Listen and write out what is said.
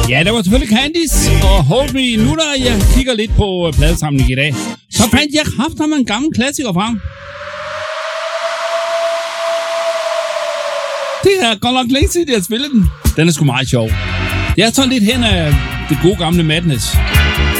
Ja, det var selvfølgelig Candice og Hold Me. Nu da jeg kigger lidt på pladesamlingen i dag, så fandt jeg kraftedeme en gammel klassiker frem. Det er godt nok længe siden, jeg har spillet den. Den er sgu meget sjov. Det er sådan lidt hen af det gode gamle Madness.